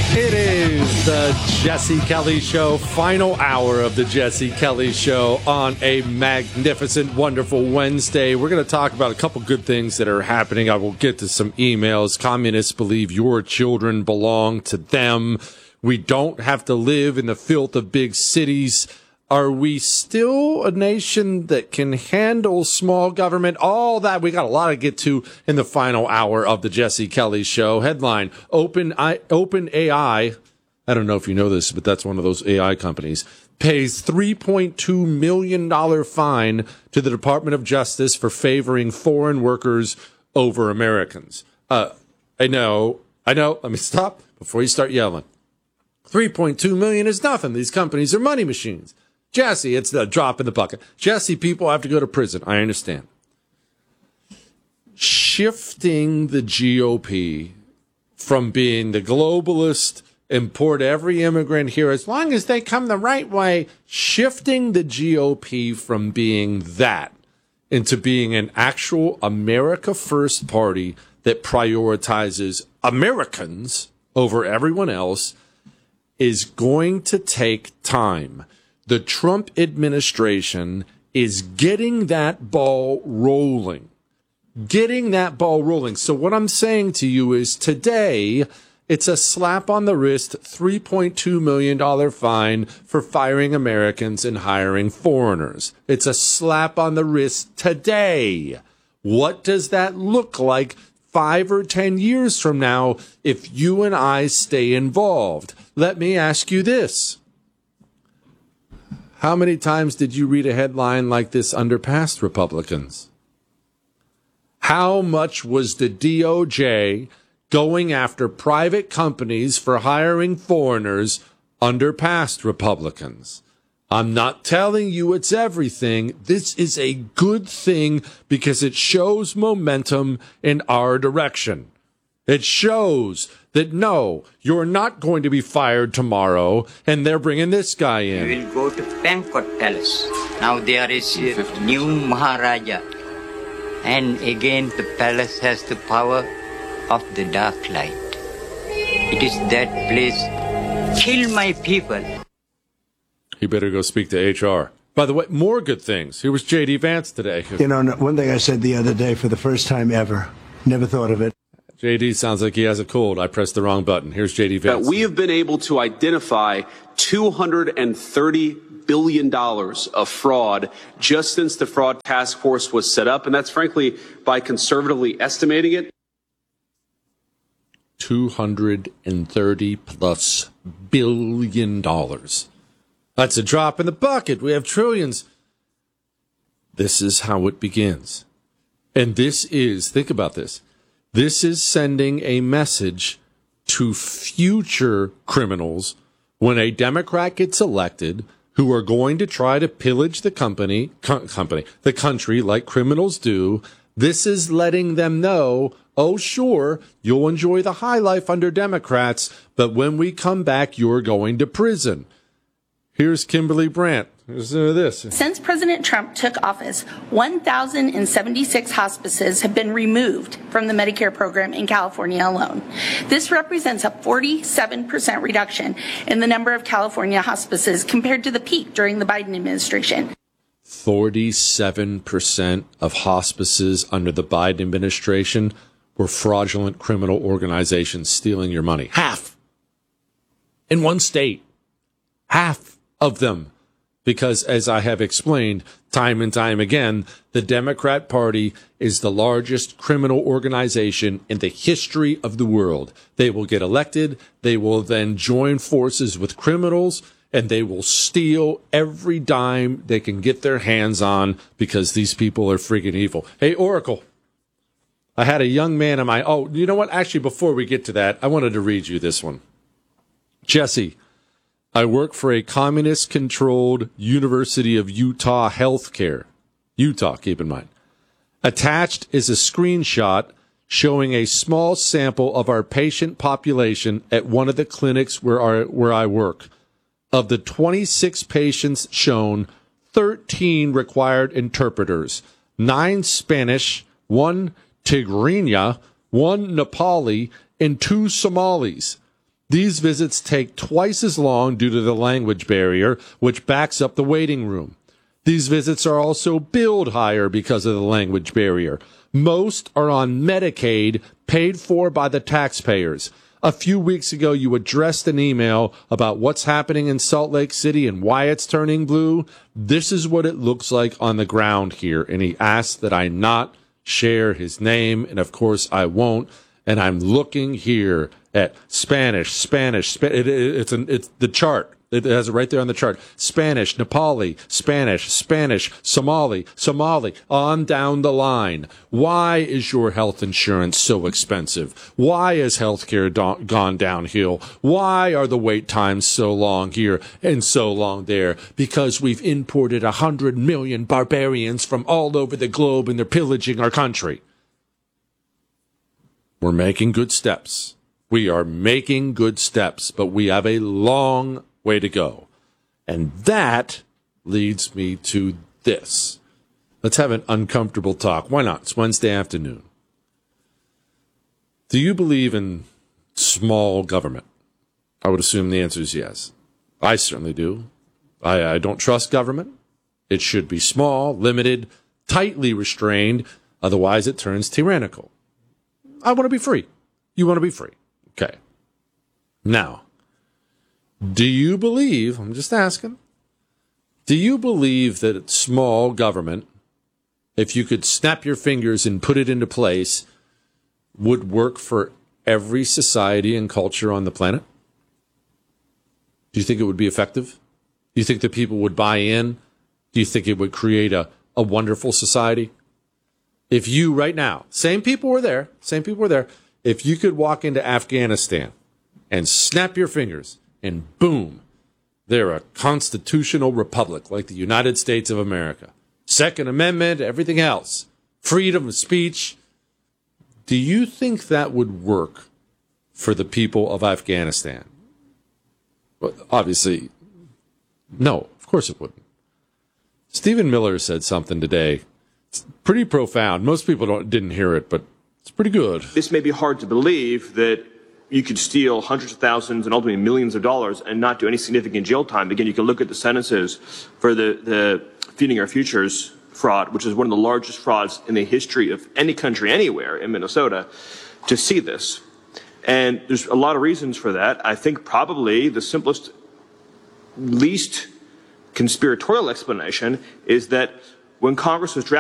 It is the Jesse Kelly Show, final hour of the Jesse Kelly Show on a magnificent, wonderful Wednesday. We're going to talk about a couple good things that are happening. I will get to some emails. Communists believe your children belong to them. We don't have to live in the filth of big cities. Are we still a nation that can handle small government? All that. We got a lot to get to in the final hour of the Jesse Kelly Show. Headline, OpenAI, I don't know if you know this, but that's one of those AI companies, pays $3.2 million fine to the Department of Justice for favoring foreign workers over Americans. I know. Let me stop before you start yelling. $3.2 million is nothing. These companies are money machines. Jesse, it's the drop in the bucket. Jesse, people have to go to prison. I understand. Shifting the GOP from being the globalist, import every immigrant here as long as they come the right way, shifting the GOP from being that into being an actual America First party that prioritizes Americans over everyone else is going to take time. The Trump administration is getting that ball rolling. So what I'm saying to you is today, it's a slap on the wrist, $3.2 million fine for firing Americans and hiring foreigners. It's a slap on the wrist today. What does that look like 5 or 10 years from now if you and I stay involved? Let me ask you this. How many times did you read a headline like this under past Republicans? How much was the DOJ going after private companies for hiring foreigners under past Republicans? I'm not telling you it's everything. This is a good thing because it shows momentum in our direction. It shows that, no, you're not going to be fired tomorrow, and they're bringing this guy in. We will go to Pankot Palace. Now there is a new Maharaja. And again, the palace has the power of the dark light. It is that place. Kill my people. You better go speak to HR. By the way, more good things. Here was J.D. Vance today. You know, one thing I said the other day for the first time ever, never thought of it. JD sounds like he has a cold. I pressed the wrong button. Here's JD Vance. We have been able to identify $230 billion of fraud just since the fraud task force was set up. And that's frankly by conservatively estimating it. $230 plus billion. That's a drop in the bucket. We have trillions. This is how it begins. And this is, think about this. This is sending a message to future criminals when a Democrat gets elected who are going to try to pillage the the country like criminals do. This is letting them know, oh, sure, you'll enjoy the high life under Democrats, but when we come back, you're going to prison. Here's Kimberly Brandt. Listen to this. Since President Trump took office, 1,076 hospices have been removed from the Medicare program in California alone. This represents a 47% reduction in the number of California hospices compared to the peak during the Biden administration. 47% of hospices under the Biden administration were fraudulent criminal organizations stealing your money. Half. In one state. Half of them. Because, as I have explained time and time again, the Democrat Party is the largest criminal organization in the history of the world. They will get elected, they will then join forces with criminals, and they will steal every dime they can get their hands on because these people are freaking evil. Hey, Oracle, I had a young man in my... Oh, you know what? Actually, before we get to that, I wanted to read you this one. Jesse, I work for a communist-controlled University of Utah healthcare. Utah, keep in mind. Attached is a screenshot showing a small sample of our patient population at one of the clinics where I work. Of the 26 patients shown, 13 required interpreters, 9 Spanish, 1 Tigrinya, 1 Nepali, and 2 Somalis. These visits take twice as long due to the language barrier, which backs up the waiting room. These visits are also billed higher because of the language barrier. Most are on Medicaid, paid for by the taxpayers. A few weeks ago, you addressed an email about what's happening in Salt Lake City and why it's turning blue. This is what it looks like on the ground here. And he asked that I not share his name. And of course, I won't. And I'm looking here at Spanish. It's the chart. It has it right there on the chart. Spanish, Nepali, Spanish, Somali, on down the line. Why is your health insurance so expensive? Why has healthcare gone downhill? Why are the wait times so long here and so long there? Because we've imported 100 million barbarians from all over the globe and they're pillaging our country. We're making good steps. We are making good steps, but we have a long way to go. And that leads me to this. Let's have an uncomfortable talk. Why not? It's Wednesday afternoon. Do you believe in small government? I would assume the answer is yes. I certainly do. I don't trust government. It should be small, limited, tightly restrained. Otherwise, it turns tyrannical. I want to be free. You want to be free. Okay. Now, do you believe, I'm just asking, do you believe that small government, if you could snap your fingers and put it into place, would work for every society and culture on the planet? Do you think it would be effective? Do you think that people would buy in? Do you think it would create a wonderful society? If you right now, same people were there, if you could walk into Afghanistan and snap your fingers and boom, they're a constitutional republic like the United States of America. Second Amendment, everything else, freedom of speech. Do you think that would work for the people of Afghanistan? Well, obviously, no, of course it wouldn't. Stephen Miller said something today. It's pretty profound. Most people didn't hear it, but it's pretty good. This may be hard to believe that you could steal hundreds of thousands and ultimately millions of dollars and not do any significant jail time. Again, you can look at the sentences for the Feeding Our Futures fraud, which is one of the largest frauds in the history of any country anywhere in Minnesota, to see this. And there's a lot of reasons for that. I think probably the simplest, least conspiratorial explanation is that when Congress was drafting